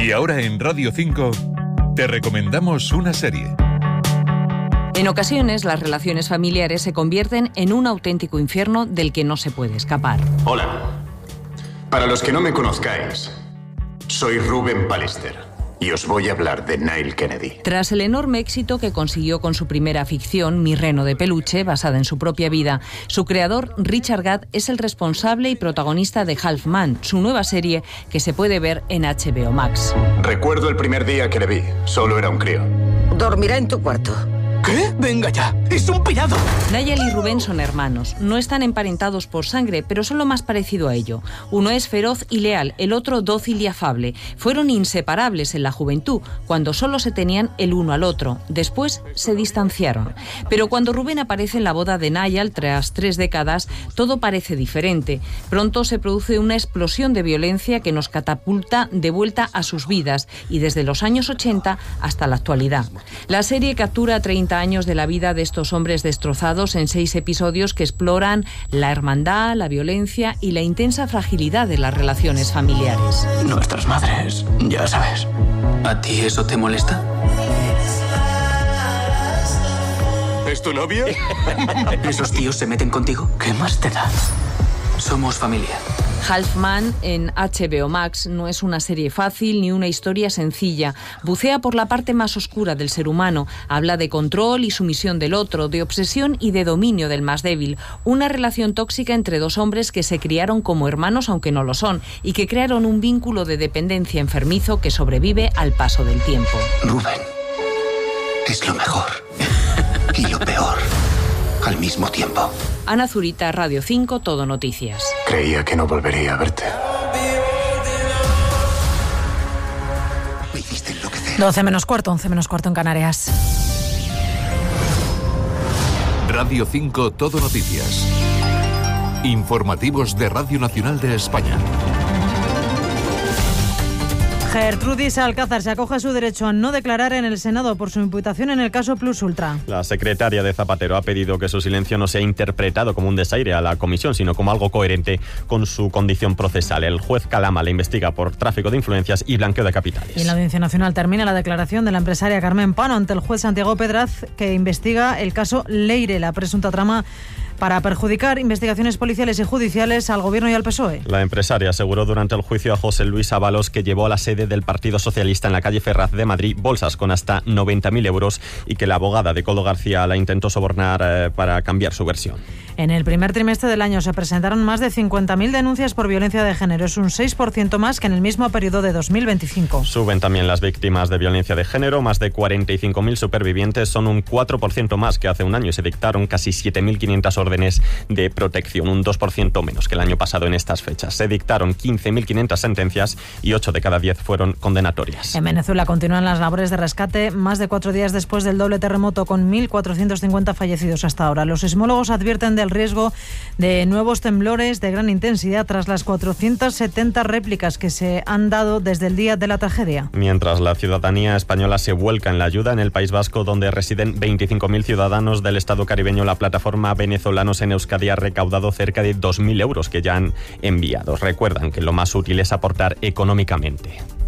Y ahora en Radio 5 te recomendamos una serie. En ocasiones las relaciones familiares se convierten en un auténtico infierno del que no se puede escapar. Hola. Para los que no me conozcáis, soy Ruben Pallister. Y os voy a hablar de Nile Kennedy. Tras el enorme éxito que consiguió con su primera ficción, Mi reno de peluche, basada en su propia vida, su creador, Richard Gadd, es el responsable y protagonista de Half Man, su nueva serie que se puede ver en HBO Max. Recuerdo el primer día que le vi. Solo era un crío. Dormirá en tu cuarto. ¿Qué? ¡Venga ya! ¡Es un pirado! Nigel y Rubén son hermanos. No están emparentados por sangre, pero son lo más parecido a ello. Uno es feroz y leal, el otro dócil y afable. Fueron inseparables en la juventud, cuando solo se tenían el uno al otro. Después se distanciaron. Pero cuando Rubén aparece en la boda de Nigel, tras 3 décadas, todo parece diferente. Pronto se produce una explosión de violencia que nos catapulta de vuelta a sus vidas, y desde los años 80 hasta la actualidad. La serie captura 30 años de la vida de estos hombres destrozados en 6 episodios que exploran la hermandad, la violencia y la intensa fragilidad de las relaciones familiares. Nuestras madres, ya sabes. ¿A ti eso te molesta? ¿Es tu novio? ¿Esos tíos se meten contigo? ¿Qué más te da? Somos familia. Half Man en HBO Max no es una serie fácil ni una historia sencilla. Bucea por la parte más oscura del ser humano. Habla de control y sumisión del otro, de obsesión y de dominio del más débil. Una relación tóxica entre 2 hombres que se criaron como hermanos aunque no lo son y que crearon un vínculo de dependencia enfermizo que sobrevive al paso del tiempo. Rubén, es lo mejor y lo peor al mismo tiempo. Ana Zurita, Radio 5, Todo Noticias. Creía que no volvería a verte. Me hiciste enloquecer. 12 menos cuarto, 11 menos cuarto en Canarias. Radio 5 Todo Noticias. Informativos de Radio Nacional de España. Gertrudis Alcázar se acoge a su derecho a no declarar en el Senado por su imputación en el caso Plus Ultra. La secretaria de Zapatero ha pedido que su silencio no sea interpretado como un desaire a la comisión, sino como algo coherente con su condición procesal. El juez Calama le investiga por tráfico de influencias y blanqueo de capitales. Y en la Audiencia Nacional termina la declaración de la empresaria Carmen Pano ante el juez Santiago Pedraz, que investiga el caso Leire, la presunta trama para perjudicar investigaciones policiales y judiciales al Gobierno y al PSOE. La empresaria aseguró durante el juicio a José Luis Ábalos que llevó a la sede del Partido Socialista en la calle Ferraz de Madrid bolsas con hasta 90.000 euros y que la abogada de Coldo García la intentó sobornar para cambiar su versión. En el primer trimestre del año se presentaron más de 50.000 denuncias por violencia de género. Es un 6% más que en el mismo periodo de 2025. Suben también las víctimas de violencia de género. Más de 45.000 supervivientes, son un 4% más que hace un año, y se dictaron casi 7.500 órdenes de protección, un 2% menos que el año pasado en estas fechas. Se dictaron 15.500 sentencias y 8 de cada 10 fueron condenatorias. En Venezuela continúan las labores de rescate más de 4 días después del doble terremoto, con 1.450 fallecidos hasta ahora. Los sismólogos advierten del riesgo de nuevos temblores de gran intensidad tras las 470 réplicas que se han dado desde el día de la tragedia. Mientras la ciudadanía española se vuelca en la ayuda, en el País Vasco, donde residen 25.000 ciudadanos del Estado caribeño, la plataforma Venezolanos en Euskadi ha recaudado cerca de 2.000 euros que ya han enviado. Recuerdan que lo más útil es aportar económicamente.